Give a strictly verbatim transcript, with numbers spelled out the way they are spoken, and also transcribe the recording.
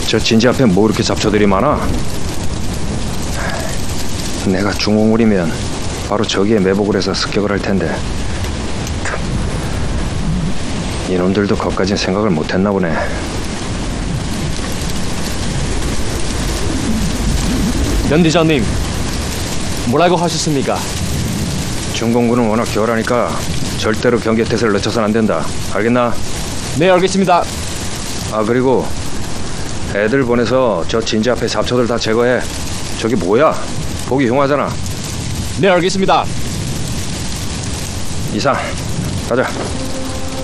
저 진지 앞에 뭐 이렇게 잡초들이 많아? 내가 중공물이면 바로 저기에 매복을 해서 습격을 할 텐데. 이놈들도 거기까진 생각을 못했나 보네. 연대장님, 뭐라고 하셨습니까? 중공군은 워낙 교활하니까 절대로 경계 태세를 늦춰서는 안 된다. 알겠나? 네, 알겠습니다. 아, 그리고 애들 보내서 저 진지 앞에 잡초들 다 제거해. 저기 뭐야? 보기 흉하잖아. 네, 알겠습니다. 이상, 가자.